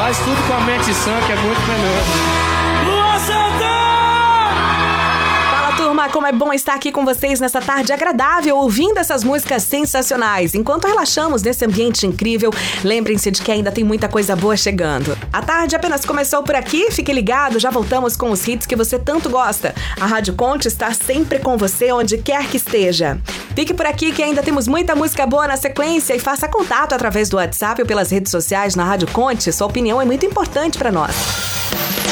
Faz tudo com a mente sã, que é muito melhor. Luan Santana! Turma, como é bom estar aqui com vocês nessa tarde agradável, ouvindo essas músicas sensacionais. Enquanto relaxamos nesse ambiente incrível, lembrem-se de que ainda tem muita coisa boa chegando. A tarde apenas começou por aqui, fique ligado, já voltamos com os hits que você tanto gosta. A Rádio Conte está sempre com você, onde quer que esteja. Fique por aqui que ainda temos muita música boa na sequência e faça contato através do WhatsApp ou pelas redes sociais na Rádio Conte. Sua opinião é muito importante para nós.